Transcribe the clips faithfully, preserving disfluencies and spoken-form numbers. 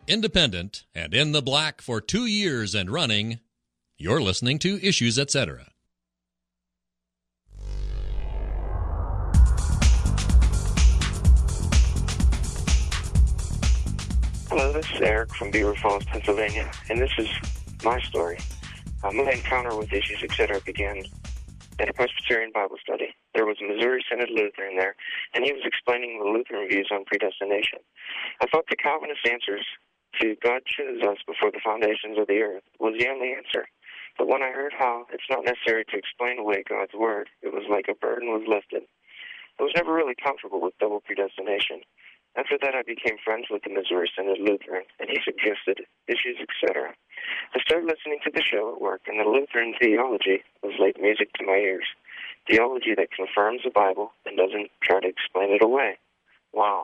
independent, and in the black for two years and running. You're listening to Issues, et cetera. Hello, this is Eric from Beaver Falls, Pennsylvania, and this is my story. Uh, my encounter with Issues, et cetera began at a Presbyterian Bible study. There was a Missouri Synod Lutheran there, and he was explaining the Lutheran views on predestination. I thought the Calvinist answers to God chose us before the foundations of the earth was the only answer. But when I heard how it's not necessary to explain away God's word, it was like a burden was lifted. I was never really comfortable with double predestination. After that, I became friends with the Missouri Synod Lutheran, and he suggested Issues, et cetera. I started listening to the show at work, and the Lutheran theology was like music to my ears. Theology that confirms the Bible and doesn't try to explain it away. Wow.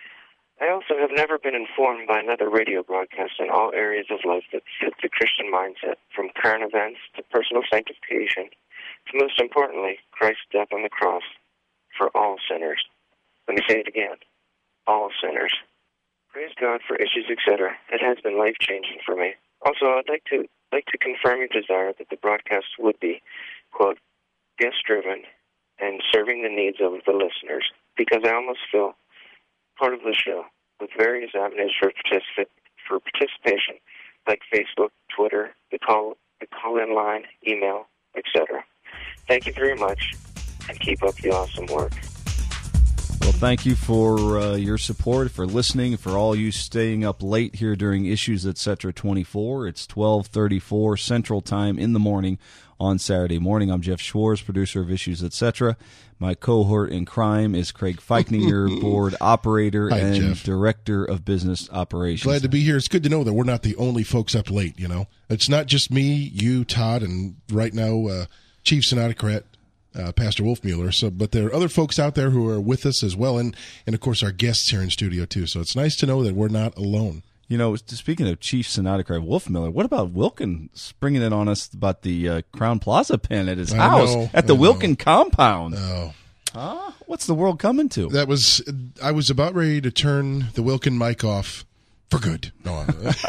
I also have never been informed by another radio broadcast in all areas of life that fit the Christian mindset, from current events to personal sanctification, to most importantly, Christ's death on the cross for all sinners. Let me say it again. All sinners. Praise God for Issues, et cetera. It has been life-changing for me. Also, I'd like to like to confirm your desire that the broadcast would be, quote, guest-driven and serving the needs of the listeners, because I almost feel part of the show with various avenues for particip- for participation, like Facebook, Twitter, the call the call-in line, email, et cetera. Thank you very much, and keep up the awesome work. Well, thank you for uh, your support, for listening, for all you staying up late here during Issues, et cetera twenty-four. It's twelve thirty-four Central Time in the morning on Saturday morning. I'm Jeff Schwartz, producer of Issues, et cetera. My cohort in crime is Craig Feichninger, board operator Hi, and Jeff. director of business operations. Glad to be here. It's good to know that we're not the only folks up late, you know. It's not just me, you, Todd, and right now uh, Chief Synodocrat, uh, Pastor Wolfmueller. So, but there are other folks out there who are with us as well, and, and, of course, our guests here in studio, too. So it's nice to know that we're not alone. You know, speaking of Chief Synodocrat Wolfmueller, what about Wilkin springing it on us about the uh, Crown Plaza pen at his I house, know, at the I Wilkin know. compound? Oh. Huh? What's the world coming to? That was, I was about ready to turn the Wilkin mic off for good. No,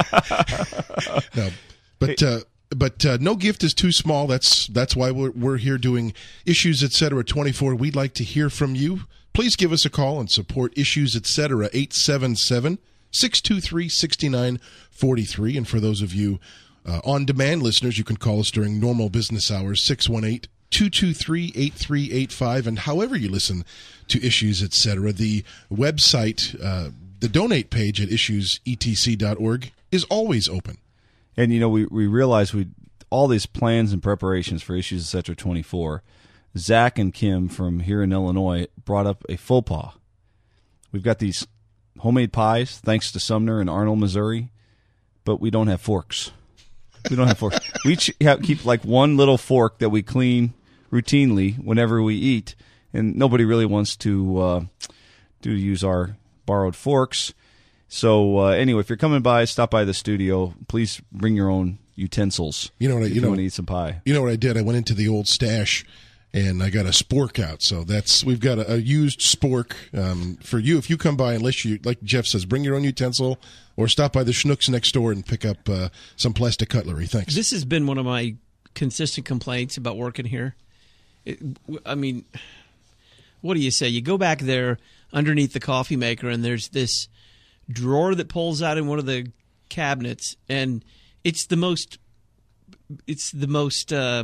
no but uh, but uh, no gift is too small. That's that's why we're we're here doing Issues, et cetera twenty-four. We'd like to hear from you. Please give us a call and support Issues, et cetera eight seven seven, six two three, six nine four three. And for those of you uh, on-demand listeners, you can call us during normal business hours, six one eight, two two three, eight three eight five. And however you listen to Issues, et cetera, the website, uh, the donate page at issues e t c dot org is always open. And, you know, we, we realize we all these plans and preparations for Issues, et cetera twenty-four, Zach and Kim from here in Illinois brought up a faux pas. We've got these homemade pies, thanks to Sumner in Arnold, Missouri, but we don't have forks. We don't have forks. We each have, keep like one little fork that we clean routinely whenever we eat, and nobody really wants to uh, to use our borrowed forks. So uh, anyway, if you're coming by, stop by the studio. Please bring your own utensils. You know what? I, if you, you know, want to eat some pie. You know what I did? I went into the old stash and I got a spork out. So that's we've got a, a used spork um, for you. If you come by, unless you, like Jeff says, bring your own utensil or stop by the Schnucks next door and pick up uh, some plastic cutlery. Thanks. This has been one of my consistent complaints about working here. It, I mean, what do you say? You go back there underneath the coffee maker and there's this drawer that pulls out in one of the cabinets, and it's the most it's the most uh,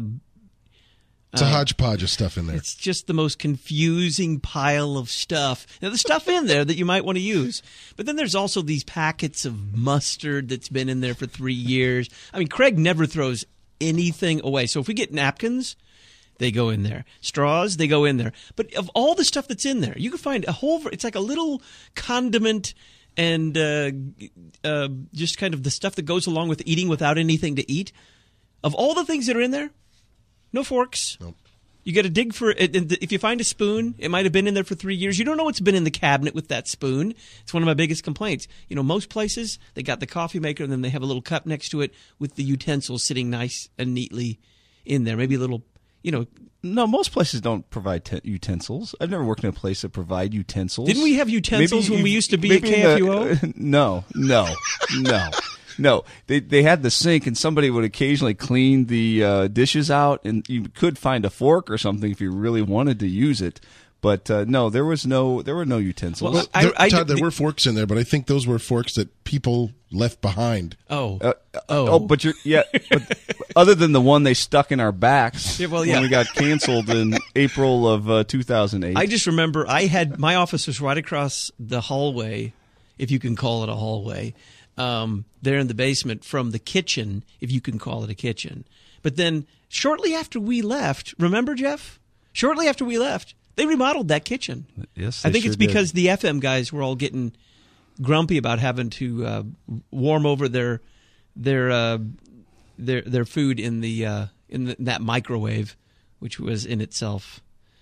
it's a hodgepodge of stuff in there. It's just the most confusing pile of stuff. Now, there's stuff in there that you might want to use, but then there's also these packets of mustard that's been in there for three years. I mean, Craig never throws anything away. So if we get napkins, they go in there. Straws, they go in there. But of all the stuff that's in there, you can find a whole – it's like a little condiment and uh, uh, just kind of the stuff that goes along with eating without anything to eat. Of all the things that are in there, no forks. Nope. You got to dig for it. If you find a spoon, it might have been in there for three years. You don't know what's been in the cabinet with that spoon. It's one of my biggest complaints. You know, most places, they got the coffee maker, and then they have a little cup next to it with the utensils sitting nice and neatly in there. Maybe a little, you know. No, most places don't provide te- utensils. I've never worked in a place that provide utensils. Didn't we have utensils Maybe when we you- used to be at maybe K F U O? the- no, no, no. No, they they had the sink, and somebody would occasionally clean the uh, dishes out, and you could find a fork or something if you really wanted to use it. But uh, no, there was no there were no utensils. Well, There, I- I- Todd, there the- were forks in there, but I think those were forks that people left behind. Oh, Uh, oh, oh, but you're yeah. But other than the one they stuck in our backs Yeah, well, yeah. when we got canceled in April of uh, two thousand eight. I just remember I had my office was right across the hallway, if you can call it a hallway, um, there in the basement from the kitchen, if you can call it a kitchen. But then shortly after we left, remember, Jeff? Shortly after we left, they remodeled that kitchen. Yes, I they think sure it's did. because the F M guys were all getting grumpy about having to uh, warm over their their uh, their their food in the uh, in, the, in that microwave, which was in itself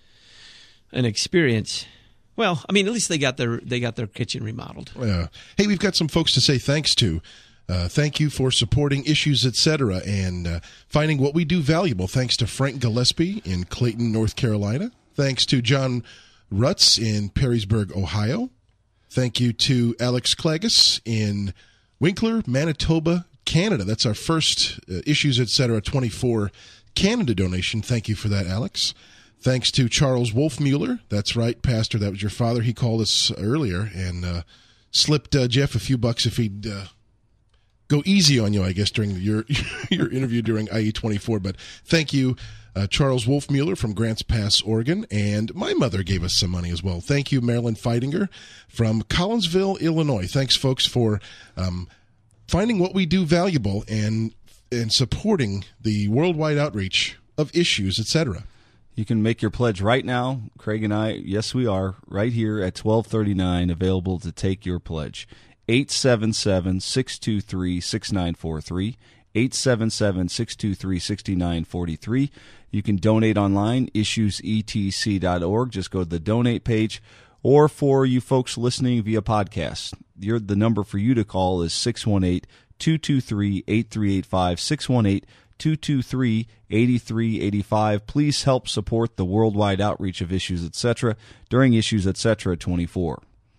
an experience. Well, I mean, at least they got their they got their kitchen remodeled. Uh, hey, we've got some folks to say thanks to. Uh, thank you for supporting Issues, et cetera, and uh, finding what we do valuable. Thanks to Frank Gillespie in Clayton, North Carolina. Thanks to John Rutz in Perrysburg, Ohio. Thank you to Alex Klages in Winkler, Manitoba, Canada. That's our first uh, Issues, et cetera, twenty-four Canada donation. Thank you for that, Alex. Thanks to Charles Wolfmueller. That's right, Pastor. That was your father. He called us earlier and uh, slipped uh, Jeff a few bucks if he'd uh, go easy on you, I guess, during your your interview during I E twenty-four. But thank you, uh, Charles Wolfmueller from Grants Pass, Oregon. And my mother gave us some money as well. Thank you, Marilyn Feidinger from Collinsville, Illinois. Thanks, folks, for um, finding what we do valuable and and supporting the worldwide outreach of Issues, et cetera. You can make your pledge right now. Craig and I, yes, we are, right here at twelve thirty-nine, available to take your pledge. eight seven seven, six two three, six nine four three, eight seven seven, six two three, six nine four three. You can donate online, issues e t c dot org. Just go to the donate page. Or for you folks listening via podcast, your, the number for you to call is six one eight, two two three, eight three eight five, six one eight, two two three, eight three eight five. Please help support the worldwide outreach of Issues, et cetera during Issues, et cetera twenty-four.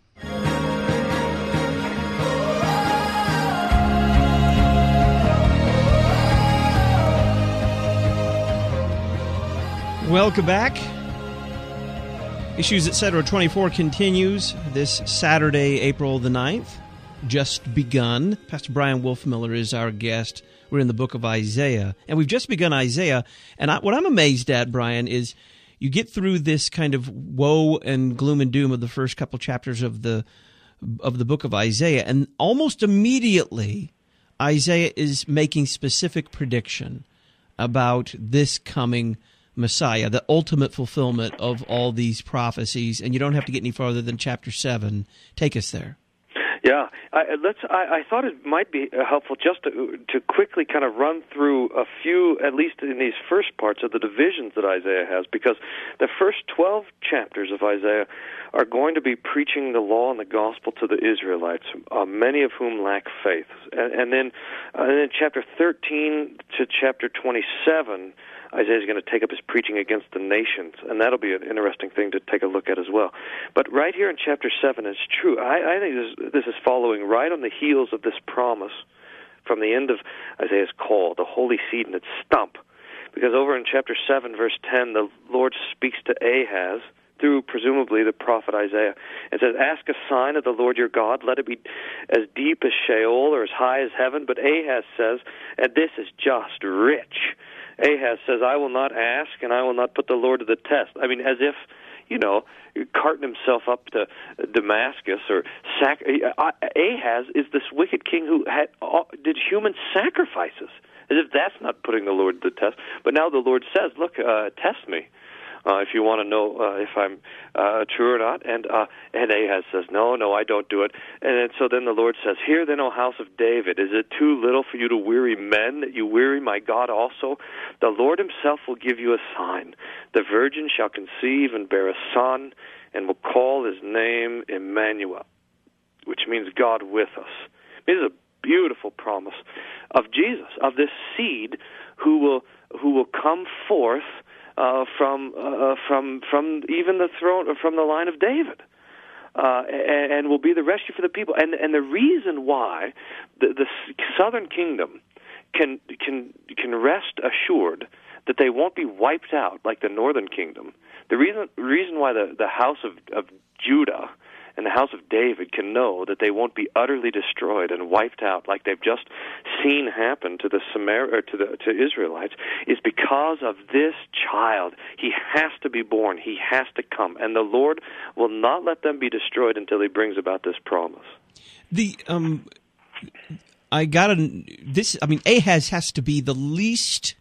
Welcome back. Issues, et cetera, twenty-four continues this Saturday, April the ninth. Just begun. Pastor Brian Wolfmueller is our guest. We're in the book of Isaiah, and we've just begun Isaiah. And I, what I'm amazed at, Brian, is you get through this kind of woe and gloom and doom of the first couple chapters of the of the book of Isaiah, and almost immediately Isaiah is making specific prediction about this coming Messiah, the ultimate fulfillment of all these prophecies. And you don't have to get any farther than chapter seven. Take us there. Yeah, I, let's. I, I thought it might be helpful just to to quickly kind of run through a few, at least in these first parts of the divisions that Isaiah has, because the first twelve chapters of Isaiah are going to be preaching the law and the gospel to the Israelites, uh, many of whom lack faith, and, and then, uh, and then chapter thirteen to chapter twenty-seven. Isaiah's going to take up his preaching against the nations, and that'll be an interesting thing to take a look at as well. But right here in chapter seven, it's true. I, I think this, this is following right on the heels of this promise from the end of Isaiah's call, the holy seed and its stump. Because over in chapter seven, verse ten, the Lord speaks to Ahaz through presumably the prophet Isaiah, and says, "Ask a sign of the Lord your God, let it be as deep as Sheol or as high as heaven." But Ahaz says, and this is just rich, Ahaz says, "I will not ask, and I will not put the Lord to the test." I mean, as if, you know, carting himself up to Damascus or sac- Ahaz is this wicked king who had did human sacrifices, as if that's not putting the Lord to the test. But now the Lord says, "Look, uh, test me. Uh, if you want to know uh, if I'm uh, true or not." And uh, and Ahaz says, no, no, I don't do it. And then, so then the Lord says, "Hear then, O house of David, is it too little for you to weary men, that you weary my God also? The Lord himself will give you a sign. The virgin shall conceive and bear a son, and will call his name Emmanuel," which means God with us. This is a beautiful promise of Jesus, of this seed who will who will come forth uh, from uh, from from even the throne from the line of David. Uh, and, and will be the rescue for the people. And and the reason why the, the southern kingdom can can can rest assured that they won't be wiped out like the northern kingdom. The reason reason why the, the house of, of Judah and the house of David can know that they won't be utterly destroyed and wiped out like they've just seen happen to the Samar- or to the to Israelites is because of this child. He has to be born. He has to come, and the Lord will not let them be destroyed until He brings about this promise. The um, I got to this. I mean, Ahaz has to be the least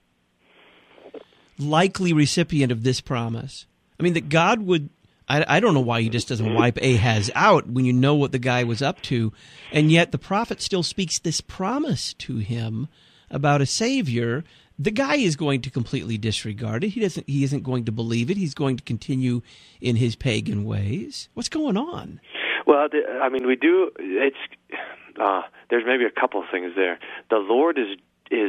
likely recipient of this promise. I mean, that God would. I, I don't know why He just doesn't wipe Ahaz out when you know what the guy was up to, and yet the prophet still speaks this promise to him about a Savior. The guy is going to completely disregard it. He doesn't. He isn't going to believe it. He's going to continue in his pagan ways. What's going on? Well, I mean, we do. It's uh, there's maybe a couple of things there. The Lord is is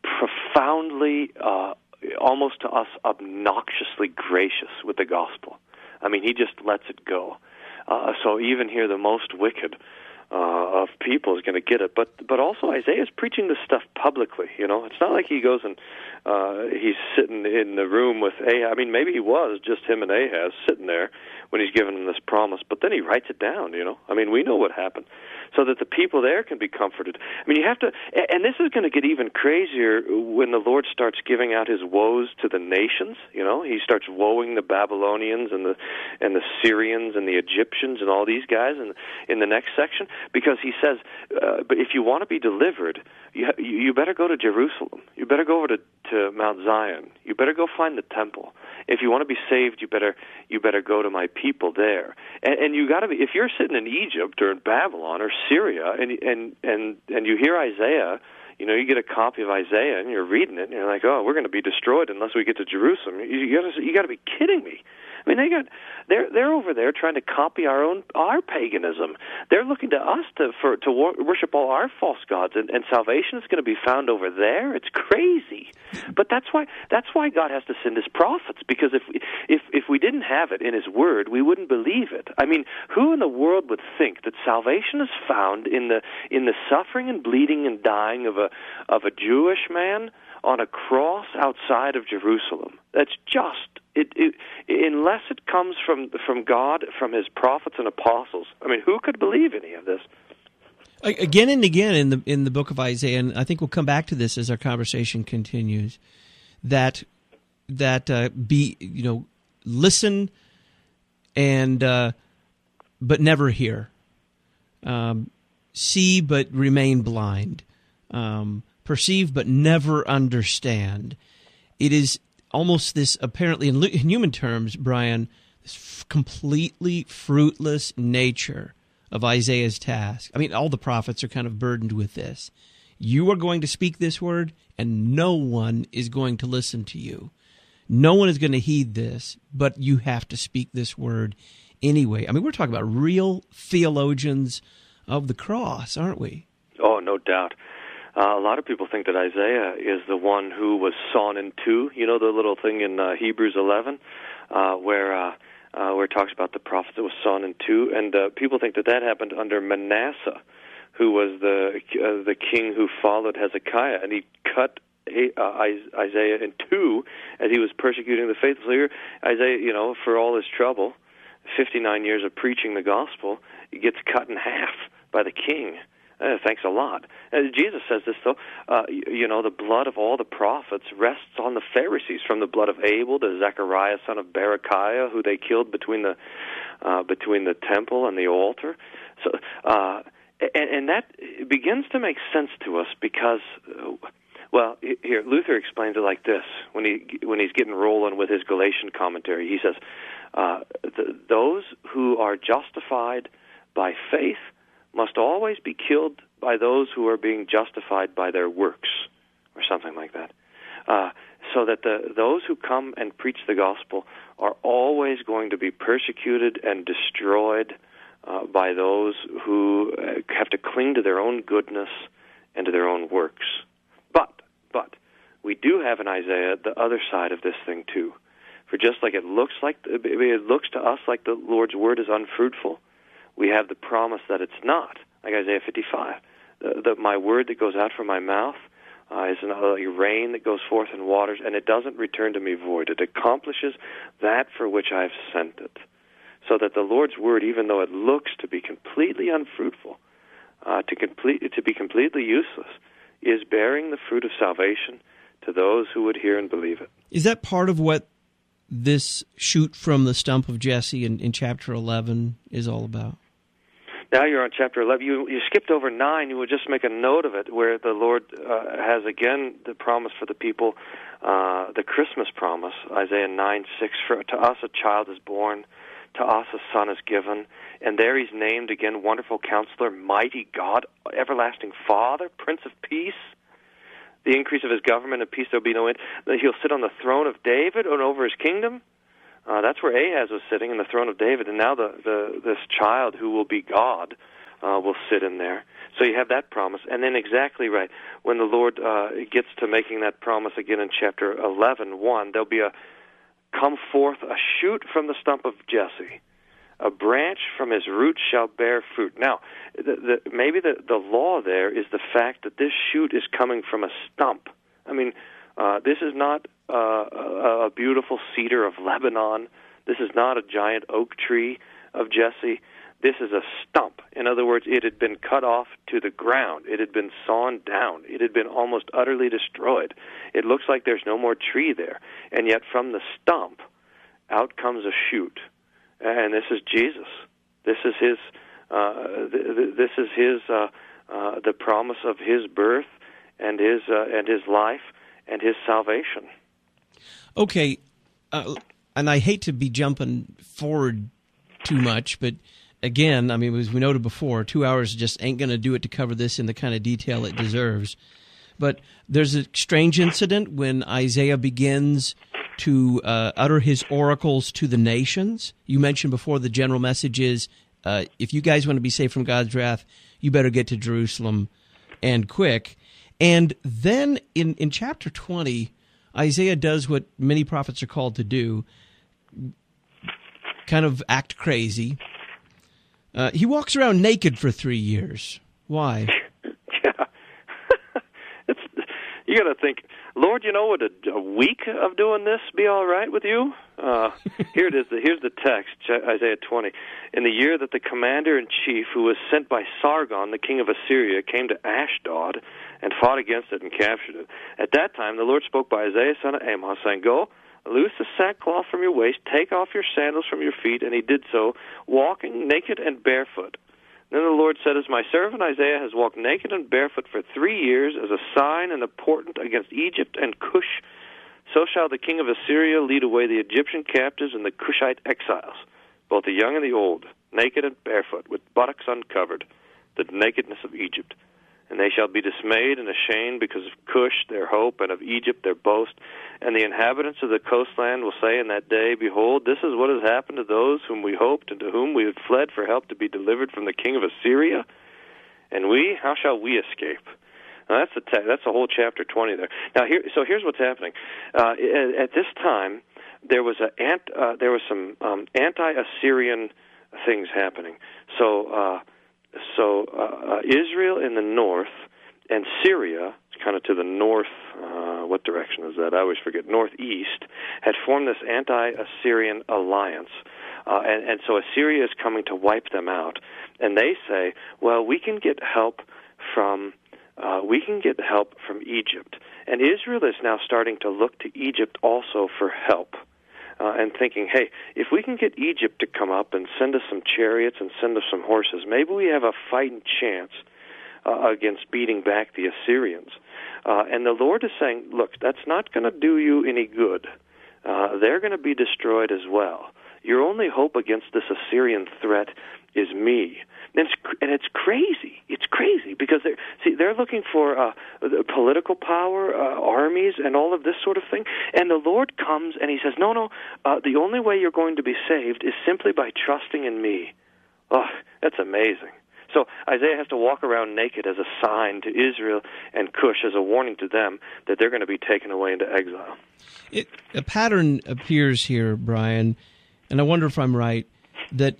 profoundly, uh, almost to us, obnoxiously gracious with the gospel. I mean, He just lets it go. Uh, so even here, the most wicked uh, of people is going to get it. But but also Isaiah's preaching this stuff publicly. You know, it's not like he goes and uh, he's sitting in the room with Ahaz. I mean, maybe he was just him and Ahaz sitting there when he's giving them this promise. But then he writes it down. You know, I mean, we know what happened, so that the people there can be comforted. I mean, you have to, and this is going to get even crazier when the Lord starts giving out His woes to the nations. You know, He starts woeing the Babylonians and the and the Syrians and the Egyptians and all these guys in in the next section, because He says, uh, but if you want to be delivered, you you better go to Jerusalem. You better go over to, to Mount Zion. You better go find the temple. If you want to be saved, you better you better go to my people there. And, and you got to be. If you're sitting in Egypt or in Babylon or Syria, and and and and you hear Isaiah, you know, you get a copy of Isaiah and you're reading it, and you're like, oh, we're going to be destroyed unless we get to Jerusalem. You, you got to you got to be kidding me. I mean, they got they're they're over there trying to copy our own our paganism. They're looking to us to for to wor- worship all our false gods, and, and salvation is going to be found over there. It's crazy, but that's why that's why God has to send His prophets, because if if if we didn't have it in His Word, we wouldn't believe it. I mean, who in the world would think that salvation is found in the in the suffering and bleeding and dying of a of a Jewish man on a cross outside of Jerusalem? That's just it, it. Unless it comes from from God, from His prophets and apostles. I mean, who could believe any of this? Again and again in the in the book of Isaiah, and I think we'll come back to this as our conversation continues. That that uh, be you know listen and uh, but never hear, um, see but remain blind. Um, perceive but never understand. It is almost this, apparently in, in human terms, Brian, this f- completely fruitless nature of Isaiah's task. I mean, all the prophets are kind of burdened with this. You are going to speak this word, and no one is going to listen to you. No one is going to heed this, but you have to speak this word anyway. I mean, we're talking about real theologians of the cross, aren't we? Oh, no doubt. Uh, a lot of people think that Isaiah is the one who was sawn in two. You know the little thing in uh, Hebrews eleven uh, where uh, uh, where it talks about the prophet that was sawn in two, and uh, people think that that happened under Manasseh, who was the uh, the king who followed Hezekiah, and he cut uh, Isaiah in two as he was persecuting the faithful. So here, Isaiah, you know, for all his trouble, fifty-nine years of preaching the gospel, he gets cut in half by the king. Uh, thanks a lot. Uh, Jesus says this, though, uh, you, you know, the blood of all the prophets rests on the Pharisees, from the blood of Abel to Zechariah, son of Berechiah, who they killed between the uh, between the temple and the altar. So, uh, and, and that begins to make sense to us because, uh, well, here, Luther explains it like this when he when he's getting rolling with his Galatian commentary. He says, uh, th- those who are justified by faith must always be killed by those who are being justified by their works, or something like that. Uh, so that the, those who come and preach the gospel are always going to be persecuted and destroyed uh, by those who uh, have to cling to their own goodness and to their own works. But, but, we do have in Isaiah the other side of this thing too. For just like it looks like it looks to us like the Lord's word is unfruitful, we have the promise that it's not. Like Isaiah fifty-five, that my word that goes out from my mouth uh, is like rain that goes forth in waters, and it doesn't return to me void. It accomplishes that for which I have sent it. So that the Lord's word, even though it looks to be completely unfruitful, uh, to complete to be completely useless, is bearing the fruit of salvation to those who would hear and believe it. Is that part of what this shoot from the stump of Jesse in, in chapter eleven is all about? Now you're on chapter eleven. You, you skipped over nine. You would just make a note of it, where the Lord uh, has again the promise for the people, uh, the Christmas promise, Isaiah nine six. For to us a child is born, to us a son is given, and there he's named again, Wonderful Counselor, Mighty God, Everlasting Father, Prince of Peace. The increase of his government and peace there will be no end. He'll sit on the throne of David and over his kingdom. Uh, that's where Ahaz was sitting, in the throne of David, and now the, the this child who will be God uh, will sit in there. So you have that promise. And then exactly right, when the Lord uh, gets to making that promise again in chapter eleven one, there'll be a, come forth a shoot from the stump of Jesse. A branch from his root shall bear fruit. Now, the, the, maybe the, the law there is the fact that this shoot is coming from a stump. I mean, uh, this is not uh, a, a beautiful cedar of Lebanon. This is not a giant oak tree of Jesse. This is a stump. In other words, it had been cut off to the ground. It had been sawn down. It had been almost utterly destroyed. It looks like there's no more tree there. And yet from the stump, out comes a shoot. And this is Jesus. This is his. Uh, th- th- this is his. Uh, uh, the promise of his birth and his uh, and his life and his salvation. Okay, uh, and I hate to be jumping forward too much, but again, I mean, as we noted before, two hours just ain't going to do it to cover this in the kind of detail it deserves. But there's a strange incident when Isaiah begins to uh, utter his oracles to the nations. You mentioned before the general message is, uh, if you guys want to be saved from God's wrath, you better get to Jerusalem and quick. And then in, in chapter twenty, Isaiah does what many prophets are called to do, kind of act crazy. Uh, he walks around naked for three years. Why? Yeah. it's, you got to think, Lord, you know, would a, a week of doing this be all right with you? Uh, here it is. Here's the text, Isaiah twenty. In the year that the commander-in-chief, who was sent by Sargon, the king of Assyria, came to Ashdod and fought against it and captured it. At that time, the Lord spoke by Isaiah, son of Amos, saying, Go, loose the sackcloth from your waist, take off your sandals from your feet. And he did so, walking naked and barefoot. Then the Lord said, As my servant Isaiah has walked naked and barefoot for three years as a sign and a portent against Egypt and Cush, so shall the king of Assyria lead away the Egyptian captives and the Cushite exiles, both the young and the old, naked and barefoot, with buttocks uncovered, the nakedness of Egypt. And they shall be dismayed and ashamed because of Cush, their hope, and of Egypt, their boast. And the inhabitants of the coastland will say in that day, Behold, this is what has happened to those whom we hoped and to whom we had fled for help to be delivered from the king of Assyria. And we, how shall we escape? Now that's the te- that's the whole chapter twenty there. Now here, so here's what's happening. Uh, at, at this time, there was a ant, uh, there was some um, anti-Assyrian things happening. So. Uh, So uh, Israel in the north and Syria, kind of to the north, uh, what direction is that? I always forget, northeast, had formed this anti-Assyrian alliance. Uh, and, and so Assyria is coming to wipe them out. And they say, well, we can get help from uh, we can get help from Egypt. And Israel is now starting to look to Egypt also for help. Uh, and thinking, hey, if we can get Egypt to come up and send us some chariots and send us some horses, maybe we have a fighting chance uh, against beating back the Assyrians. Uh, and the Lord is saying, look, that's not going to do you any good. Uh, they're going to be destroyed as well. Your only hope against this Assyrian threat is me. And it's, and it's crazy. It's crazy because they're see they're looking for uh, political power, uh, armies, and all of this sort of thing. And the Lord comes and He says, "No, no. Uh, the only way you're going to be saved is simply by trusting in me." Oh, that's amazing. So Isaiah has to walk around naked as a sign to Israel and Cush as a warning to them that they're going to be taken away into exile. It, a pattern appears here, Brian, and I wonder if I'm right, that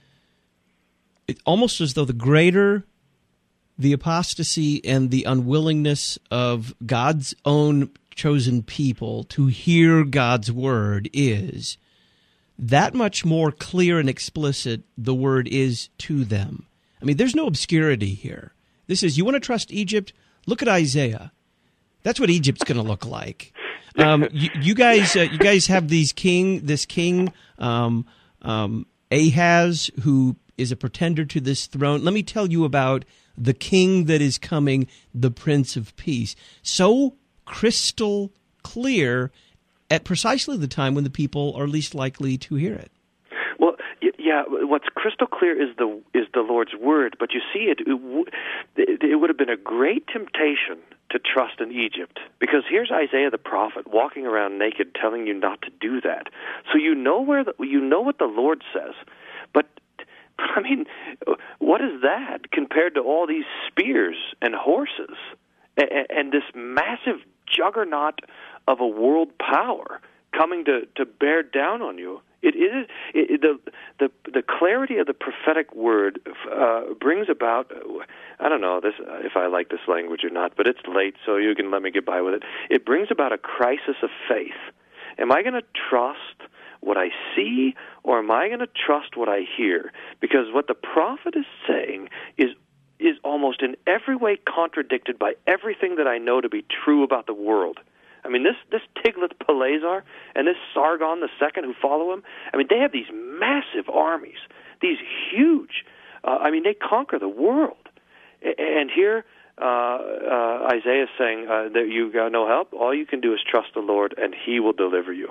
it, almost as though the greater the apostasy and the unwillingness of God's own chosen people to hear God's word is, that much more clear and explicit the word is to them. I mean, there's no obscurity here. This is, you want to trust Egypt? Look at Isaiah. That's what Egypt's going to look like. Um, you, you guys, uh, you guys have these king, this king um, um, Ahaz, who is a pretender to this throne. Let me tell you about the king that is coming, the Prince of Peace. So crystal clear at precisely the time when the people are least likely to hear it. Well, yeah, what's crystal clear is the is the Lord's word, but you see, it it, w- it would have been a great temptation to trust in Egypt, because here's Isaiah the prophet walking around naked, telling you not to do that. So you know where the, you know what the Lord says, but I mean, what is that compared to all these spears and horses and, and this massive juggernaut of a world power coming to, to bear down on you? It is it, the the the clarity of the prophetic word uh, brings about. I don't know this if I like this language or not, but it's late, so you can let me get by with it. It brings about a crisis of faith. Am I going to trust what I see, or am I going to trust what I hear? Because what the prophet is saying is is almost in every way contradicted by everything that I know to be true about the world. I mean, this, this Tiglath-Pileser and this Sargon the Second who follow him, I mean, they have these massive armies, these huge, uh, I mean, they conquer the world. And here uh, uh, Isaiah is saying uh, that you got no help. All you can do is trust the Lord, and he will deliver you.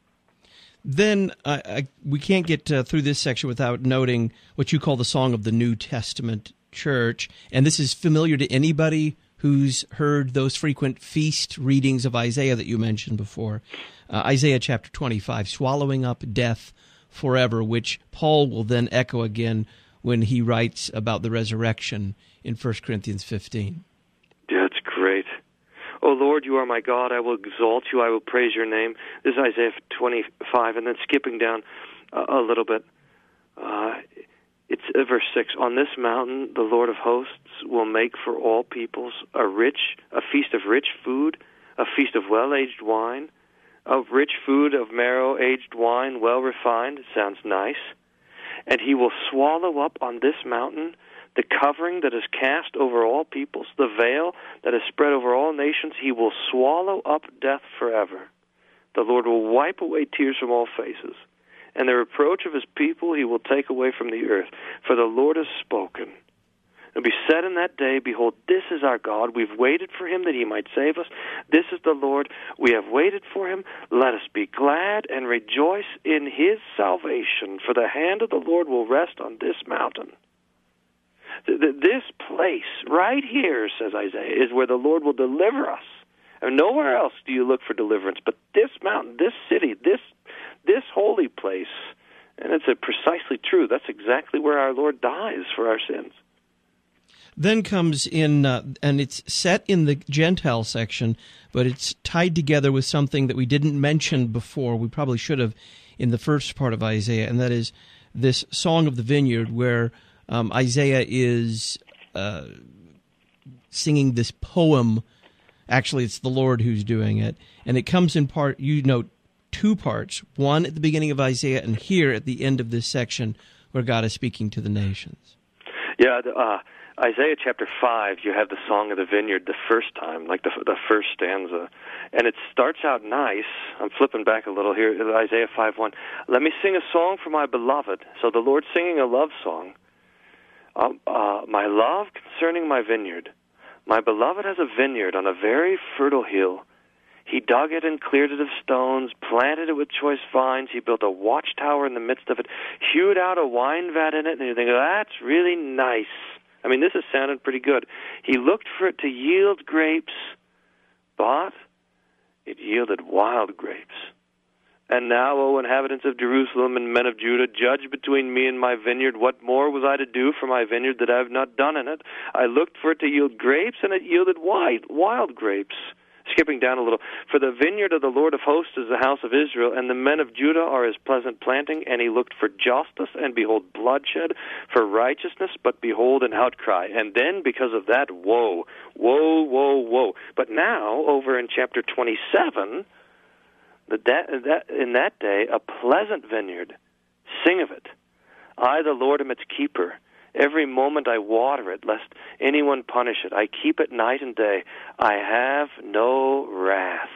Then uh, I, we can't get uh, through this section without noting what you call the Song of the New Testament Church. And this is familiar to anybody who's heard those frequent feast readings of Isaiah that you mentioned before. Uh, Isaiah chapter twenty-five, swallowing up death forever, which Paul will then echo again when he writes about the resurrection in First Corinthians fifteen. Yeah, it's great. Oh, Lord, you are my God. I will exalt you. I will praise your name. This is Isaiah twenty-five, and then skipping down uh, a little bit. Uh, it's uh, verse six. On this mountain, the Lord of hosts will make for all peoples a rich, a feast of rich food, a feast of well-aged wine, of rich food, of marrow-aged wine, well-refined. Sounds nice. And he will swallow up on this mountain the covering that is cast over all peoples, the veil that is spread over all nations. He will swallow up death forever. The Lord will wipe away tears from all faces, and the reproach of his people he will take away from the earth. For the Lord has spoken. It will be said in that day, behold, this is our God. We've waited for him that he might save us. This is the Lord. We have waited for him. Let us be glad and rejoice in his salvation. For the hand of the Lord will rest on this mountain. This place right here, says Isaiah, is where the Lord will deliver us. And nowhere else do you look for deliverance, but this mountain, this city, this this holy place. And it's a precisely true. That's exactly where our Lord dies for our sins. Then comes in, uh, and it's set in the Gentile section, but it's tied together with something that we didn't mention before. We probably should have in the first part of Isaiah, and that is this Song of the Vineyard, where um, Isaiah is uh, singing this poem. Actually, it's the Lord who's doing it, and it comes in part, you note, two parts, one at the beginning of Isaiah and here at the end of this section where God is speaking to the nations. Yeah, the, uh, Isaiah chapter five, you have the Song of the Vineyard the first time, like the, the first stanza, and it starts out nice. I'm flipping back a little here, Isaiah five one. Let me sing a song for my beloved. So the Lord's singing a love song. Um, uh, my love concerning my vineyard. My beloved has a vineyard on a very fertile hill. He dug it and cleared it of stones, planted it with choice vines. He built a watchtower in the midst of it, hewed out a wine vat in it, and you think, oh, that's really nice. I mean, this has sounded pretty good. He looked for it to yield grapes, but it yielded wild grapes. And now, O inhabitants of Jerusalem and men of Judah, judge between me and my vineyard. What more was I to do for my vineyard that I have not done in it? I looked for it to yield grapes, and it yielded wild, wild grapes. Skipping down a little. For the vineyard of the Lord of hosts is the house of Israel, and the men of Judah are his pleasant planting. And he looked for justice, and behold, bloodshed, for righteousness, but behold, an outcry. And then, because of that, woe, woe, woe, woe. But now, over in chapter twenty-seven, the that, that, in that day, a pleasant vineyard, sing of it. I, the Lord, am its keeper. Every moment I water it, lest anyone punish it. I keep it night and day. I have no wrath.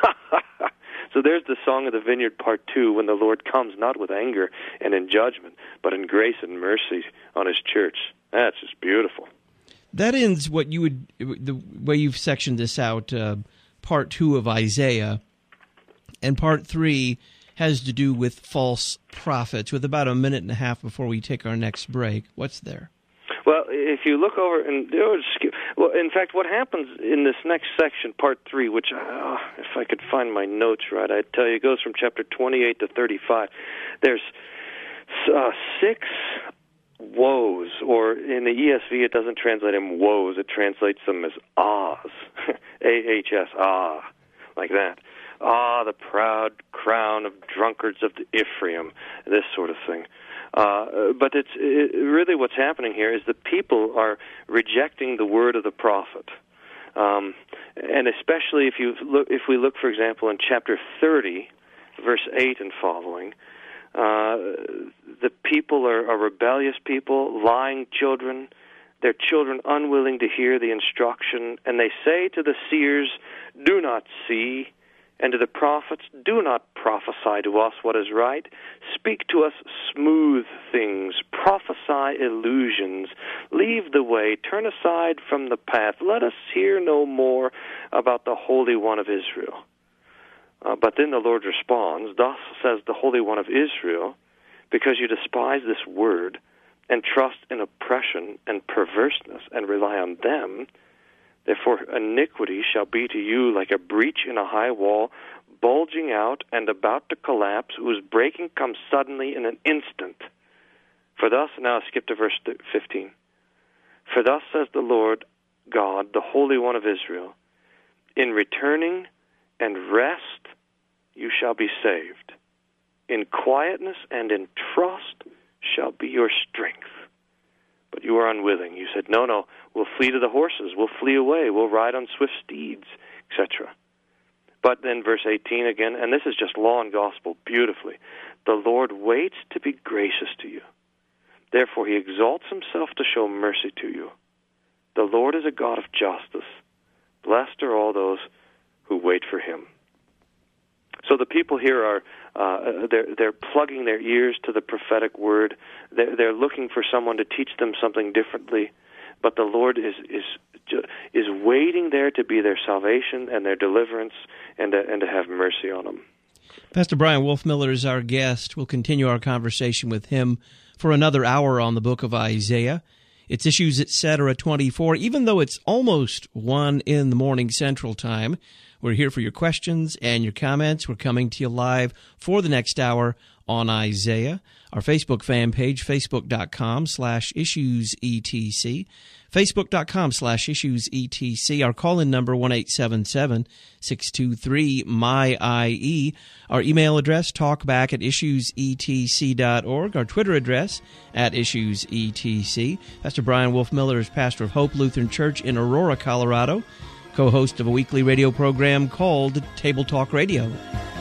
So there's the song of the vineyard part two, when the Lord comes not with anger and in judgment, but in grace and mercy on his church. That's just beautiful. That ends what you would, the way you've sectioned this out, uh, part two of Isaiah, and part three has to do with false prophets, with about a minute and a half before we take our next break. What's there? Well, if you look over, and well, in fact, what happens in this next section, part three, which, uh, if I could find my notes right, I'd tell you, it goes from chapter twenty-eight to thirty-five. There's uh, six woes, or in the E S V, it doesn't translate them woes, it translates them as ahs, A H S, ah, like that. Ah, the proud crown of drunkards of the Ephraim, this sort of thing. Uh, but it's it, really what's happening here is the people are rejecting the word of the prophet. Um, and especially if you look, if we look, for example, in chapter thirty, verse eight and following, uh, the people are, are rebellious people, lying children, their children unwilling to hear the instruction, and they say to the seers, do not see, and to the prophets, do not prophesy to us what is right. Speak to us smooth things. Prophesy illusions. Leave the way. Turn aside from the path. Let us hear no more about the Holy One of Israel. Uh, but then the Lord responds, thus says the Holy One of Israel, because you despise this word and trust in oppression and perverseness and rely on them, therefore iniquity shall be to you like a breach in a high wall, bulging out and about to collapse, whose breaking comes suddenly in an instant. For thus, now skip to verse fifteen. For thus says the Lord God, the Holy One of Israel, in returning and rest you shall be saved. In quietness and in trust shall be your strength. But you are unwilling. You said, no, no, we'll flee to the horses, we'll flee away, we'll ride on swift steeds, et cetera. But then verse eighteen again, and this is just law and gospel beautifully. The Lord waits to be gracious to you. Therefore he exalts himself to show mercy to you. The Lord is a God of justice. Blessed are all those who wait for him. So the people here are uh, they're they're plugging their ears to the prophetic word. They're, they're looking for someone to teach them something differently. But the Lord is is is waiting there to be their salvation and their deliverance, and to, and to have mercy on them. Pastor Brian Wolfmueller is our guest. We'll continue our conversation with him for another hour on the book of Isaiah. It's Issues Etc. twenty-four. Even though it's almost one in the morning Central Time, we're here for your questions and your comments. We're coming to you live for the next hour on Isaiah. Our Facebook fan page, facebook.com slash issuesetc. Facebook.com slash issuesetc. Our call-in number, one eight seven seven, six two three, M Y I E. Our email address, talkback at issuesetc dot org. Our Twitter address, at issuesetc. Pastor Brian Wolfmueller is pastor of Hope Lutheran Church in Aurora, Colorado, co-host of a weekly radio program called Table Talk Radio.